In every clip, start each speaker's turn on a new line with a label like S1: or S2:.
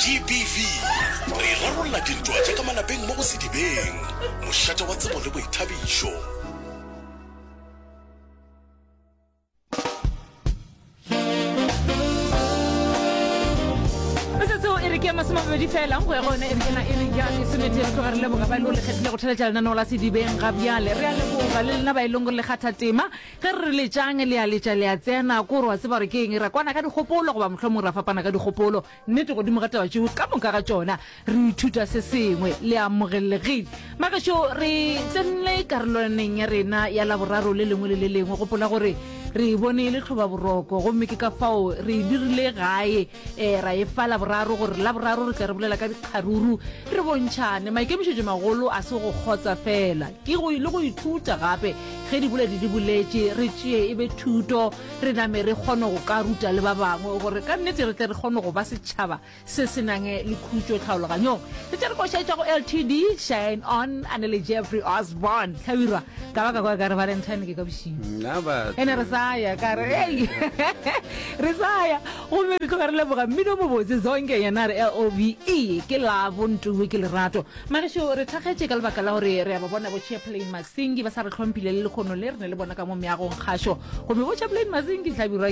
S1: GBV re rarolla dintwa tša ka malapeng mo go sedibeng mošate wa tsebo le boithabišo.
S2: ke masoma mabedi fela go ya gone e rekena e re ya senete re tloga re leboga ba ile le kgethile go theletša lenaneo la sedibeng ga bjale re a leboga le lena ba e leng gore le kgatha tema ge re letšang le a letša le a tsena ko re wa tseba gore ke eng ra kwana ka dikgopolo goba mohlomong ra fapana ka dikgopolo nnete godimo ga taba tšeo ka moka ga tšona re ithuta se sengwe le amogelegile magašo re tsenile karolwaneng ya rena ya laboraro le lengwe le le lengwe gopola gore re bone le tlhoba boroko gomme ke ka fao re dirile gae ra e fa laboraro gore laboraro re tla re bolela ka dikgaruru re bontšhane maikemišetšo magolo a se go kgotsa fela ke go ile go ithuta gape ge di boledi di boletše re tšee e be thuto re name re kgone go ka ruta le ba bangwe gore ka nnete re tle re kgone go ba setšhaba se se nange le khutšo tlhaologanyong re tša re košaetša go LTD Shine On ane le Jeffrey Osborne tlhabirwa ka baka kwa ka re valentine ke ka bošimo ene re saya ka re ei re saya gomme re tloga re leboga mmino mobotse zonke yena re LOVE ke la bontuwe ke lerato magešo re thakgetše ka lebaka la gore re a ba bona bo Chaplain Masingi ba sa re tlhompile le lekgono le re ne le bona ka mo meagong kgašo gomme bo Chaplain Masingi tlhabirwa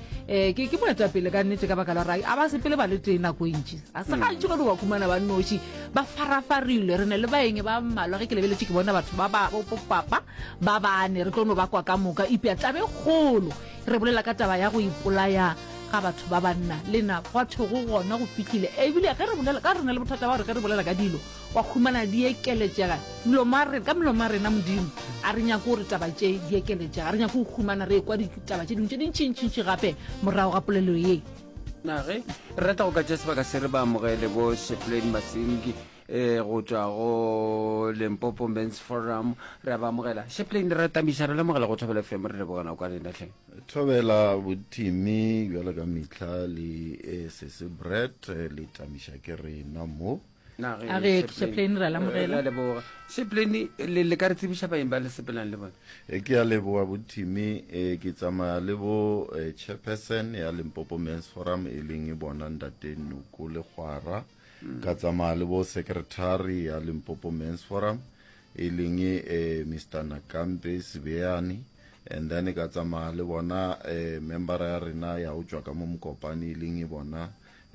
S2: ke moetapele ka nnete ka baka la gore a ba sepele ba le tee nako ntši a se gantši gore wa khumana ba noši ba farafarilwe re ne le baeng ba mmalwa ge ke lebeletše ke bona batho ba papa ba bane re tlo no ba kwa ka moka ipea tabe kgolo re bolela ka taba ya go ipolaya ga batho ba banna le na batho go gona go fitlhile ebile ge re bolela ka rena le bothata ba gore ge re bolela ka dilo wa khumana di ekeletšega ka meloma rena modimo a re nyako gore taba tše di ekeletšega re nyako go khumana re kwa ditaba tše dingwe tše dintšintšintši gape morago ga polelo ye
S3: nage re rata go ka tša sebaka se re ba amogele bo Chaplain Masingi go tšwa go Limpopo Men's Forum re ba amogela Chaplain re tamiša re lemogela go Thobela FM re lebogana kwa lena tlheng
S4: Thobela bothimi bjalo ka mihla le sese bread le tamiša ke rena mo
S2: Chaplain re la
S3: leboga Chaplain le ka re tsebiša baeng ba le sepelang le bona
S4: ke a leboga bothimi ke tsamaya le bo chairperson ya Limpopo Men's Forum e leng e bona ntate Nuku le Kgwara ka tsamaya le bo secretary ya Limpopo Men's Forum e leng Mr. Nakambe Sibeani and then ka tsamaya le bona member ya rena ya go tšwa ka mo mokopane e leng e bona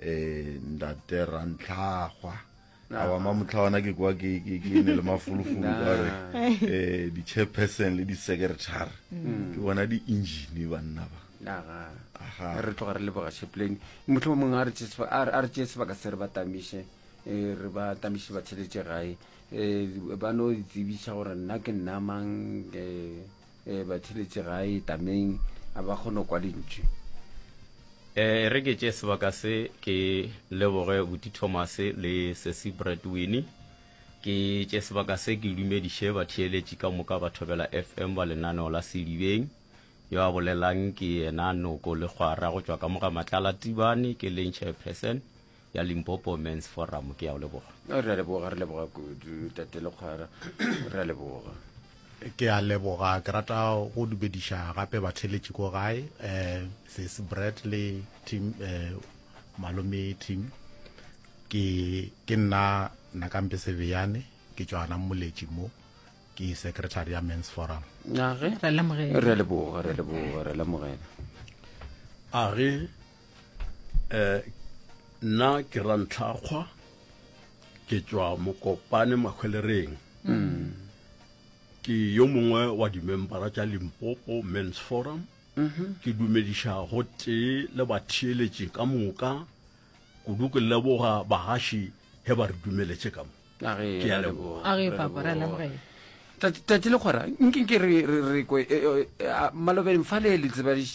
S4: ntate Rantlhagwa awa mamotlhawana ke kwa ke ne le mafulufulu ka re di chairperson le di secretary ke bona di engine banna ba
S3: re tloga re leboga Chaplain motlho mongwe a re tšee sebaka se re ba tamiše re ba tamiše ba tsheletše gae ba no tsebiša gore nna ke nnamang ba tsheletše gae tameng a ba kgone kwa dintšwe
S5: re ke tšee sebaka se ke leboge Buti Thomas le Sesi Breadwin ke tšee sebaka se ke dumediše batheeletši ka moka ba Thobela FM ba lenaneo la sedibeng yo a bolelang ke yena Noko le Kgwara go tšwa ka moga Matlalatibane ke leng chairperson ya Limpopo Men's Forum ke ya o leboga
S3: re leboga tate le Kgwara re a leboga
S6: ke a leboga ke rata go dumediša gape batheeletši ko gae Sesi Bread le team malome team ke nna Nakambe Sibeani ke tšwana mmoletši mo ke secretary ya Men's Forum
S3: nage re leboga
S7: a ge nna ke Rantlhagwa ke tšwa mokopane Mahwelereng ke yo mongwe wa dimembara tša Limpopo Men's Forum ke dumediša go tee le batheeletši ka moka kudu ke leboga bahaši he ba re dumeletše ka mo ke a leboga
S3: tate le Kgwara nke re malobeng fa le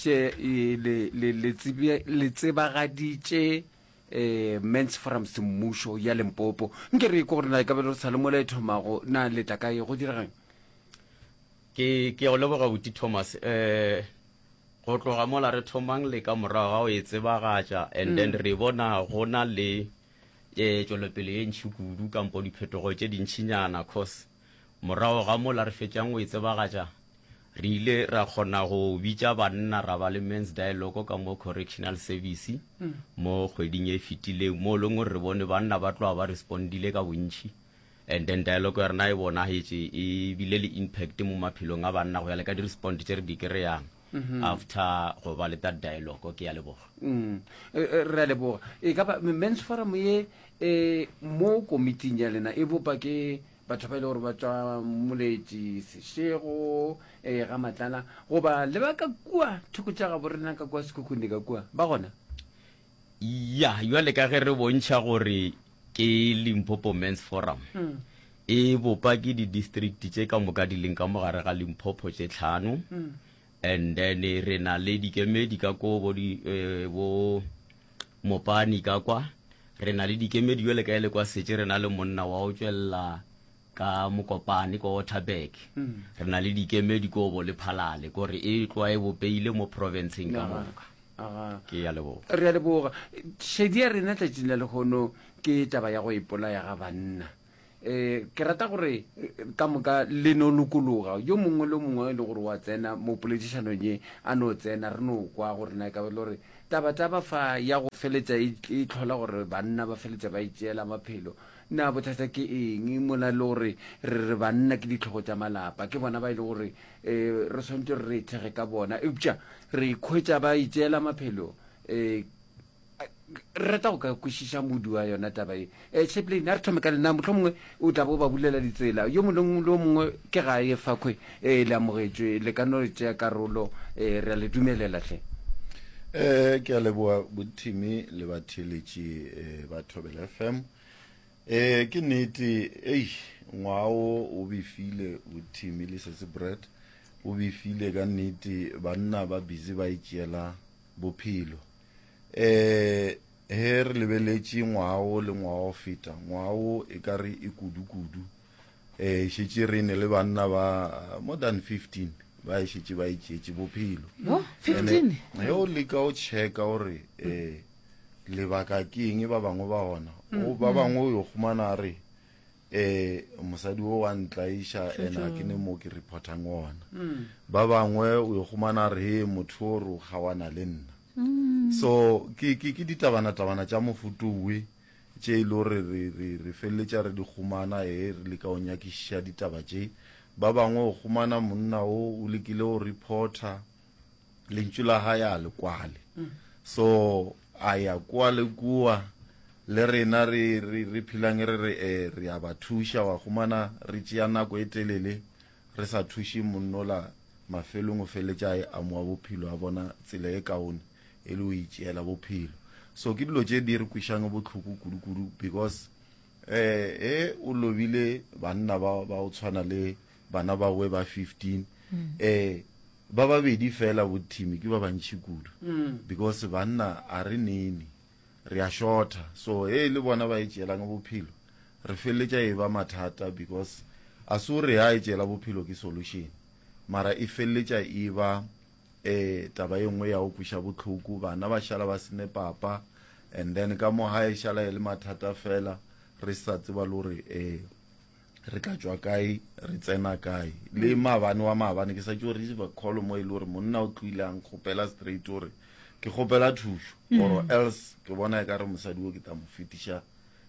S3: tsebagaditše Men's Forum semmušo ya Limpopo nke re ko gore na ka belo sa le mo le thomago na le tla kae go diragang
S5: ke go leboga Buti Thomas go tloga mola re thomang le ka morago ga o e tsebagatša and then re bona gona le tšwelopele ye ntšhi kudu kampo diphetogo tše dintšhinyana cause morago ga mola re fetšang go e tsebagatša re ile ra kgona go bitša banna ra ba le men's dialogue ka mo correctional service mo kgweding e fetileng mo leng gore re bone banna ba tloa ba respondile ka bontši and then dialogue ya rena e bonagetse e bile le impact mo maphelong a banna go ya le ka di-respond tse re di kry-ang after go ba le that dialogue ke ya leboga
S3: re a leboga e ka ba men's forum ye mo komiting ya lena e bopa ke batho ba ile gore ba tswa moletši sešego ga matlala goba le ba ka kua thoko tša gabo rena ka kua sekhukhune ka kua ba gona
S5: ya jwale ka ge re bontšha gore ke Limpopo Men's Forum e bopa ke di-district tše ka moka di leng ka mogare ga Limpopo tše 5 and then re na le dikemedi ka ko bo Mopani ka kwa re na le dikemedi jwale ka ele kwa setse re na le monna wa o tswelela ka Mokopane ko Waterberg re na le dikemedi ko bo le Phalale gore e tloa e bopeile mo provinceng ka moka ke ya leboga
S3: re a leboga shedi ya rena tlatšing la lekgono ke taba ya go ipolaya ga banna ke rata gore ka moka le no lokologa yo mongwe le mongwe le gore wa tsena mo politicianong ye a no tsena re no kwa gore na ka le gore taba fa ya go feletsa e tlhola gore banna ba feletsa ba itšeela maphelo na bothata ke eng mola le gore re banna ke ditlhogo tša malapa ke bona ba ile gore re swantse re thege ka bona eupša re ikhwetša ba itšeela maphelo rata go ka kwešiša modu wa yona taba e chaplain a re thome ka lena motlho mongwe o tla bo ba bulela ditsela yo moleng le o mongwe ke ga e fakhwe le amogetšwe le ka no tšea karolo re a le dumelela tlhe
S4: ke a leboa bothimi le batheletši ba Thobela FM ke nnete ngwao o befile bothimi le Sesebret o befile ka nnete banna ba busy ba itšeela bophelo he re lebeletše ngwao le ngwao feta ngwao e ka re e kudu-kudu šetše re ne le banna ba more than 15 ba šetše ba itšeetše bophelo
S2: 15
S4: yo leka o checka gore lebaka ke eng ba bangwe ba gona ba bangwe o yo khumana re mosadi o wa ntlaiša ena ke ne mo ke reportang ona ba bangwe o yo khumana re motho o ro khawana le nna so ke ditabana tša mofutuwe tše ile gore re feleletša re di khumana re le ka o nyakišiša ditaba tše ba bangwe o khumana monna o lekile o reporter lentšu la hae a le kwale so a ya kwa le kua le rena re philang re a ba thuša wa khumana re tšea nako e telele re sa thuše monnola mafelong o feletša a moa bophelo a bona tsela e kaone e le o itšeela bophelo so ke dilo tše di re kwišang botlhoko kudu-kudu because o lobile banna ba o tshwana le bana ba we ba 15 ba babedi fela bothimi ke ba bantši kudu because banna a re nene re a shorta so le bona ba itšeelang bophelo re feleletša e ba mathata because a se o re a itšeela bophelo ke solution mara e feleletša e ba taba e nngwe ya go kwiša botlhoko bana ba šala ba sene papa and then ka mo ha e šala e le mathata fela re sa tseba le gore re tla tšwa kae re tsena kae le maabane wa maabane ke sa tšeo re ba call mo e le gore monna o tloilang kgopela straight gore ke kgopela thušo or else ke bona e ka re mosadi o ke ta mo fetiša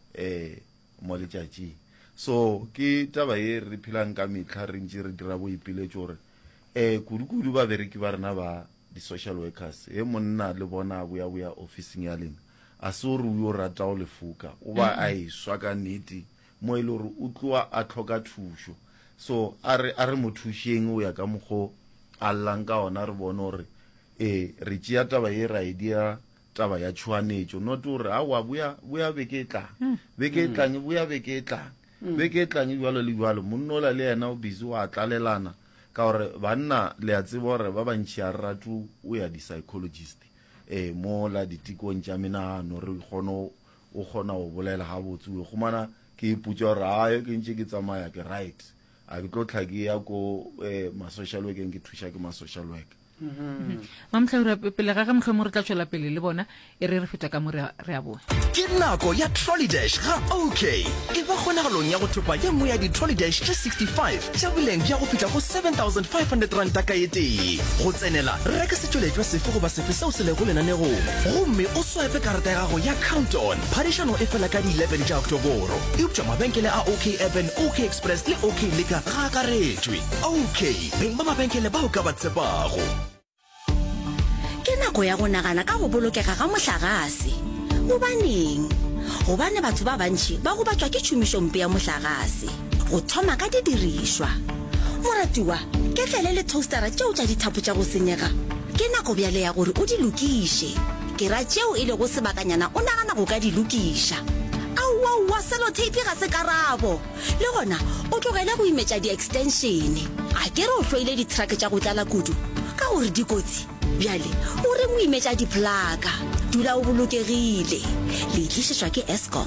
S4: mo letšatšing so ke taba e re phelang ka metlha re ntše re dira boipiletše gore kudu-kudu ba bereki ba rena ba di-social workers monna le bona boya officing ya lena a se gore o yo rata o lefoka o ba a eswa ka nnete mo e le gore o tloa a tlhoka thušo so a re mo thušeng o ya ka mokgo a llang ka ona re bone gore re tšea taba ye ra e dia taba ya tšhwanetšo not gore aowa boya beke e tlang beke e tlang boya beke e tlang beke e tlang jalo le jalo monnola le yena o busy wa tlalelana ka gore banna le a tseba gore ba bantšhi a ratu o ya di-psychologist mo la ditikong tša menagano re o kgona go bolela ga botse o gomana ke iputša gore ayo ke ntše ke tsamaya ke right a ke tlo tlha ke ya ko ma-social workeng ke thuša ke ma-social work
S2: mamtlhaura pele ga motlho mo re tla tswela pele le bona e re feta ka mo re a boa
S8: ke nako ya trolley dash ga okay e ba kgonagalong ya go thopa ye nngwe ya di-trolley dash tše 65 tša boleng bja go fihla go 7,500 ranta ka eteng go tsenela reka setšweletšwa sefe goba sefe seo se lego lenanegong gomme o swipe karata ya gago ya countdown phadišano e fela ka di-11 tša oktoboro eupša mabenkele a OK Urban, OK Express le OK Liquor ga akaretšwe okay beng ba mabenkele bao ka ba tsepago
S9: ke nako ya go nagana ka go bolokega ga mohlagase gobane batho ba bantši ba go batswa ke tšhomišompe ya mohlagase go thoma ka didirišwa moratiwa ke tlele le toastera tšeo tša dithapo tša go senyega ke nako bjale ya gore o di lokiše ke ra tšeo e le go sebakanyana o nagana go ka di lokiša aua sellotape ga se karabo le gona o tlogele go imetša di-extensione a ke re o hloile di-truck tša go tlala kudu ka gore dikotsi bjale o re mo imetša diplaka dula o bolokegile le tlišetšwa ke Eskom.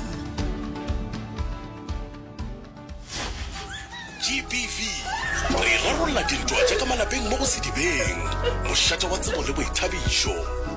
S1: GBV re rarolla dintwa tša ka malapeng mo go sedibeng mošata wa tsebo le boithabišo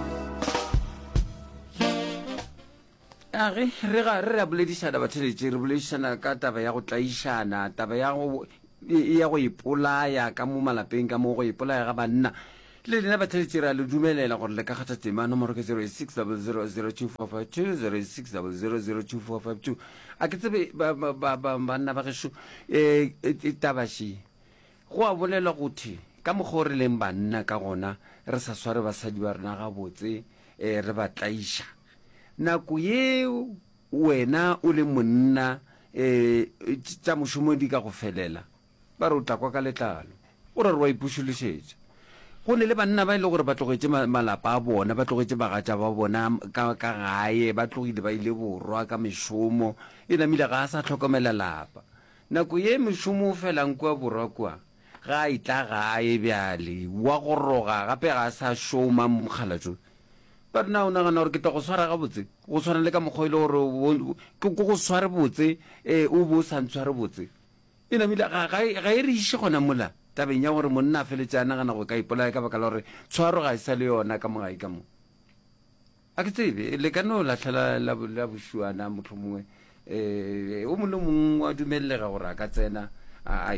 S3: age re a boledišana batheletše re boledišana ka taba ya go tlaišana taba ya go ipolaya ka mo malapeng ka mo go ipolaya ga banna le lena batheletše re a le dumelela gore le ka kgatha tema nomoro ke 06000242 06000242 a ke tsebe banna ba gešo tabaši go a bolelwa gothe ka mokgwa o re leng banna ka gona re sa sware basadi ba rena gabotse re ba tlaiša nako yeo wena o le monna tša mošomo di ka go felela ba re o tla kwa ka letlalo o re wa ipušološetša go ne le banna ba e le gore ba tlogetše malapa a bona ba tlogetše bagatša ba bona ka gae ba tlogile ba ile borwa ka mešomo e namile ga a sa tlhokomela lapa nako ye mešomo o felang kua borwa kua ga a itla gae bjale wa go roga gape ga a sa šoma mokgalatso ba rena o nagana gore ke tla go swara gabotse go tshwana le ka mokgwa e le gore go sware botse o bo o sa ntshware botse e namile ga e re iše gona mola tabeng ya gore monna a feletse a nagana go ka ipolaya ka baka la gore tshwaro ga e sa le yona ka mogae ka mo a ke tsebe le ka no latlhela la bošuana motlho mongwe o mongwe le mongwe wa dumelega gore a ka tsena a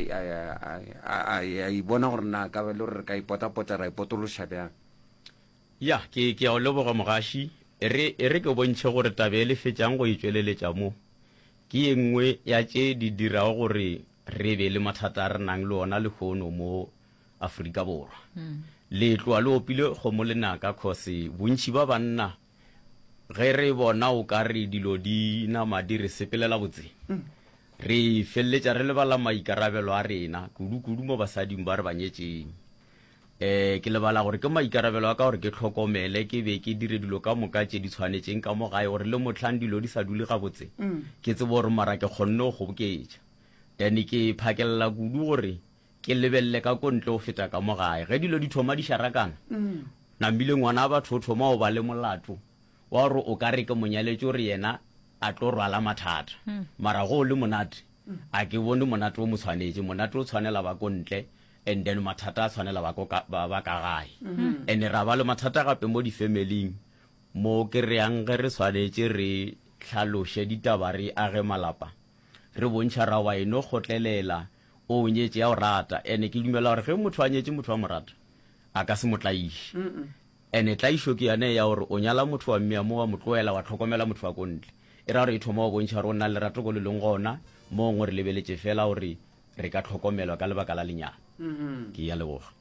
S3: ibona gore na ka le gore re ka ipotapota ra ipotološa bjang
S5: ya ke a o leboga mogaši e re ke bontšhe gore tabe e le fetšang go itsweleletša mo ke ye nngwe ya tše di dirago gore re be le mathata a re nang le ona le kgono mo Afrika Borwa le tloa le opile kgomo le naka cause bontši ba banna ge re bona o ka re dilo di nama di re sepelela botse re feleletša re lebala maikarabelo a rena kudu mo basading ba re banyetšeng ke lebala gore ke maikarabelo a ka gore ke tlhokomele ke be ke dire dilo ka moka tše di tshwanetseng ka mo gae gore le motlhang dilo di sa dule gabotse ke tsebo gore mara ke kgonne go kgoboketša then ke phakelela kudu gore ke lebelele ka kontle go feta ka mo gae ge dilo di thoma di šarakana namile ngwana a batho o thoma o ba le molato wa gore o ka re ke monyaletše gore yena a tlo rwala mathata mara go le monate a ke bone monate o mo tshwanetse monate o tshwanela ba kontle and then mathata a tshwanela ba ka gae and ra ba le mathata gape mo di-familing mo ke reang ge re tshwanetse re tlhaloše ditaba re age malapa re bontšha ra wa eno kgotlelela o nyetse ya o rata ene ke dumela gore ge motho a nyetse motho wa morata a ka se mo tlaiše ene tlaišo ke yane ya gore o nyala motho wa mmea mo wa mo tloela wa tlhokomela motho wa kontle e ra gore e thoma wa bontšha gore o nna le lerato ko le leng gona mo ngwe re lebeletše fela gore re ka tlhokomelwa ka lebaka la lenyana ke ya leboga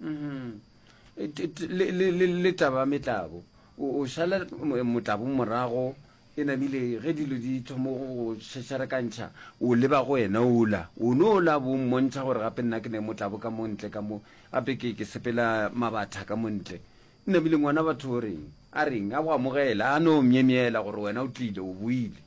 S3: le taba metlabo o šala motlabo morago e namile ge dilo di thomo go šašarakantšha o leba go wena ola o no ola bo mmontšha gore gape nna ke ne motlabo ka montle ka mo gape ke sepela mabatha ka montle e namile ngwana batho o reng a reng a go amogela a no mmiemiela gore wena o tlile o buile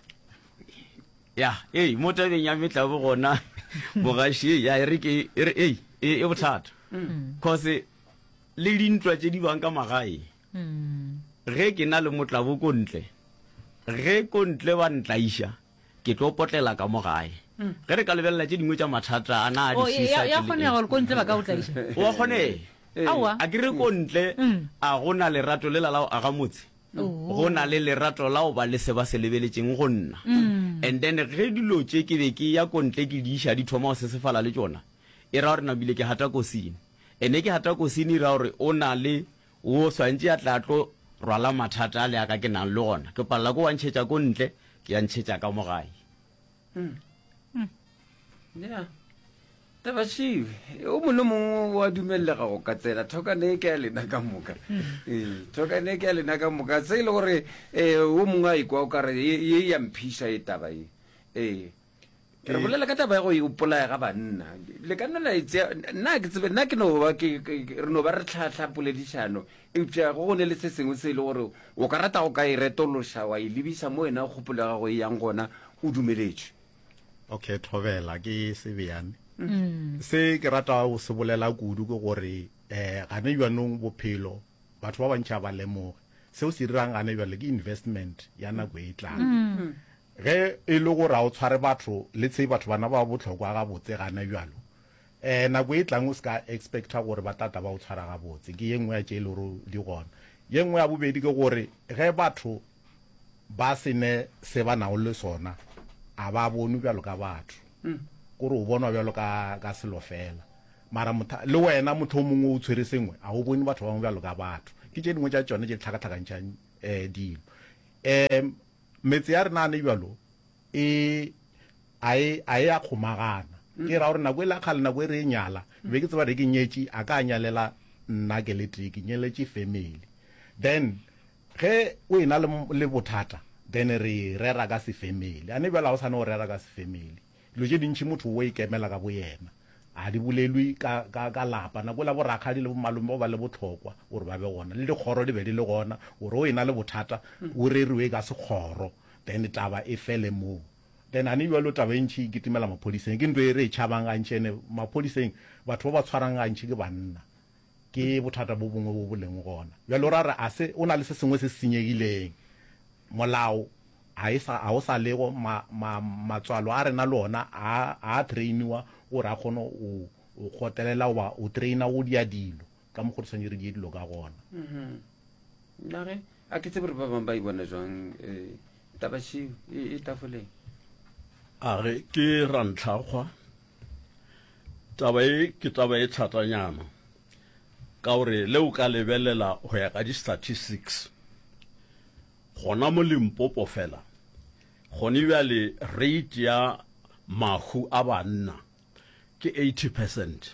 S5: ya mo tabeng ya metlabo gona mogaši ya e re e bothata cause le dintwa tše di bang ka magae ge ke na le motlabo kontle ge kontle ba ntlaiša ke tlo potlela ka mo gae ge re ka lebelela tše dingwe tša mathata a na a
S2: ya kgonega gore kontle ba ka o tlaiša
S5: wa kgone
S2: Aowa.
S5: a ke re ko ntle a go na lerato le la lao a ga motse go na le lerato lao ba le se ba se lebeletseng go nna and then ge dilo tše ke be ke ya ko ntle ke di iša di thoma go sesefala le tšona e ra gore nabile ke hata kosine ene ke hata kosine e ra gore o na le o swantse a tla tlo rwala mathata a le aka ke nang le gona ke palela ko wa ntšhetša ko ntle ke ya ntšhetša ka mogae
S3: yeah Tabashiwe o mone mongwe wa dumelela go ka tsela thokane ke ya lena ka moka thokane ke ya lena ka moka se ile gore o mongwe a ikwa o kare ye ya mphisha e taba e re bolela ka taba go ipolaya ga banna le ka nna itse nna ke tsebe nna ke no ba ke re no ba re tlhatlha poledišano e tšea go ne le se sengwe se ile gore o ka rata go ka e retolosha wa e lebisa mo wena go gopola ga go e yang gona o dumeletše
S6: okay thobela ke sebeane se ke rata o se bolela kudu ke gore gane jwanong bophelo batho ba bantšha ba lemoge seo se dirang gane jwale ke investment ya nako e tlang ge e le gore a o tshware batho le tse batho bana ba botlhokwa ga botse gane jwalo nako e tlang o se ka expecta gore ba tata ba o tshwara ga botse ke ye nngwe ya tše e le gore di gona ye nngwe ya bobedi ke gore ge batho ba sene se ba nao le sona a ba bone bjalo ka batho kore o bonwa bjalo ka selo fela mara le wena motho o mongwe o tshwere sengwe a o bone batho ba bangwe bjalo ka batho ke tše dingwe tša tšone tše tlhakatlhakantšhang dilo metse ya rena ane bjalo a e a kgomagana ke ra gore nako e la kgale nako e re e nyala be ke tseba re ke nyetše a ka nyalela nna ke le tee ke nyeletše family then ge o e na le bothata then re rera ka se family ane bjala o sane o rera ka se family dilo tše dintšhi motho o ikemela ka bo yena a di bolelwe ka lapa nako la borakgadi le bomalome o ba le botlhokwa gore ba be gona le dikgoro di be di le gona gore o e na le bothata o reriwe ka sekgoro then taba e fele moo then ane bjalo taba e ntšhi ke timela maphodiseng ke nto e re e tšhabang gantšene maphodiseng batho ba ba tshwarang gantšhi ke banna ke bothata bo bongwe bo boleng gona bjalo ra re o na le se sengwe se senyegileng molao a o sa lego matswalo a rena le ona a trainiwa gore a kgone o gotelela oba o traina o dia dilo ka mokgodisang re die dilo ka gona
S3: nage a ke tsebe re ba bangwe ba e bona jwang Tabashiwe e tafoleng
S7: a re ke rantlhakgwa taba e ke taba e thatanyana ka gore le o ka lebelela go ya ka di-statistics gona mo Limpopo fela gone bjale rate ya mahu a banna ke 80%.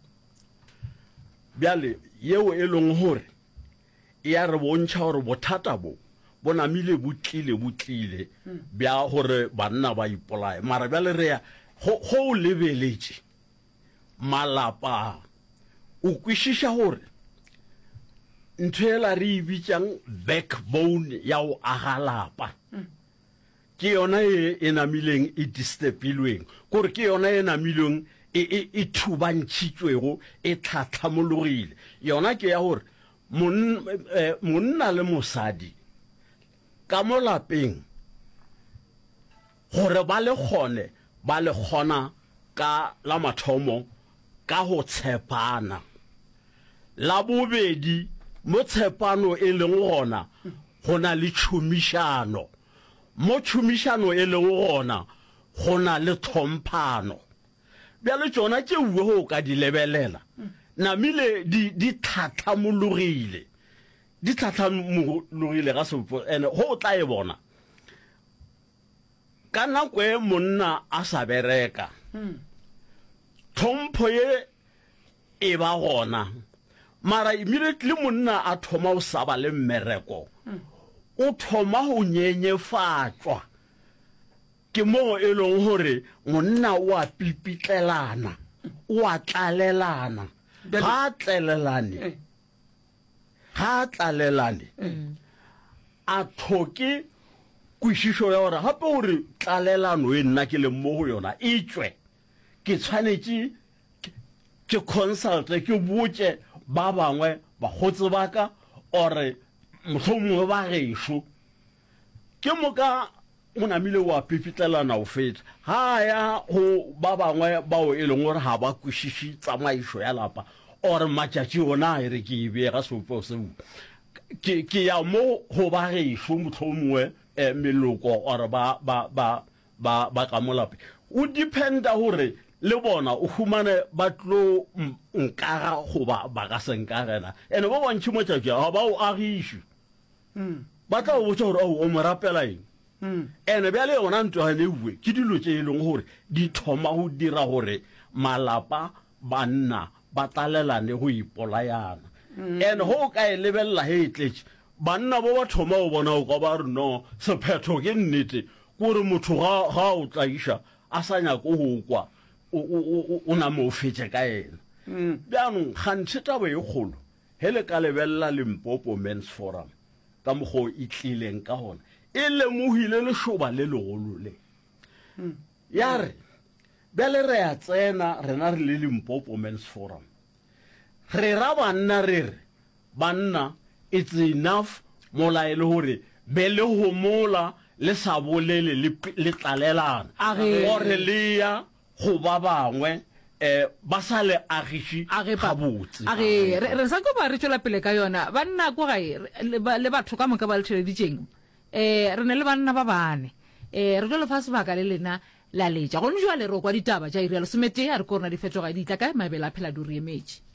S7: Bjale yeo e leng gore e ya re bontšha gore bothata bo namile butlile bja gore banna ba ipolaye mara bjale re ya go o lebeletše malapa o kwešiša gore ntho ela re e bitšang backbone ya go aga lapa ke yona e namileng e distubilweng kore ke yona e namileng e thubantšhitšwego e tlhatlhamologile yona ke ya gore monna le mosadi ka mo lapeng gore ba le kgona ka la mathomo ka go tshepana la bobedi mo tshepano e leng gona go na le tšhomišano mo tšhomišano e leng gona go na le tlhomphano bjale tšona tše uwe go ka di lebelela namile di tlhatlhamologile ka sepo ene go tla e bona ka nako e monna a sa bereka tlhompho ye e ba gona mara immediately monna a thoma o saba le mmereko o thoma go nyenyefatswa ke mo e leng gore monna o a pipitlelana o a tlalelana ga tlalelane a tlhoke kwešišo ya gore gape gore tlalelano e nna ke le mo go yona e tswe ke tshwanetse ke consulte ke botse ba bangwe bagotse ba ka ore mohlomongwe ba gešo ke moka o namile wa pipitlelana o feta ga ya go ba bangwe bao e leng gore ga ba kwešiše tsamaišo ya lapa or matšatši ona e re ke e bega seopo seo ke ya mo go ba gešo mohlomongwe meloko or ba ka molape o dependa gore le bona o humane ba tlo nkaga goba ba ka se nkagena ene ba bantšhi matšatši ga ba o agiše ba tla o botsa gore o mo rapela eng ene bjale yona ntwaganeuwe ke dilo tše e leng gore di thoma go dira gore malapa banna ba tlalelane go ipolayana ene go o ka e lebelela ge e tletše banna bo ba thoma go bona o ka ba re no sephetho ke nnete kore motho ga o tlaiša a sa nyako go kwa o name o fetse ka ena bjanong gantšhe taba e kgolo he le ka lebelela Limpopo Men's Forum ka mokgwa e tlileng ka gona e lemogile lešoba le legolo le ya re bjale re ya tsena rena re le Limpopo Men's Forum re ra banna re re banna it's enough mola e le gore be le gomola le sa bolele le tlalelana gore le ya go ba bangwe ba sa le agiši gabotse
S2: re sa ko ba re tšwela pele ka yona banna ko gae le batho ka moka ba le theleditšeng re ne le banna ba bane re tlo le fa sebaka le lena la letša gone jwa le re kwa ditaba tša irialo somete a re ko rona di fetoga di tla ka mabele a phela di re emetše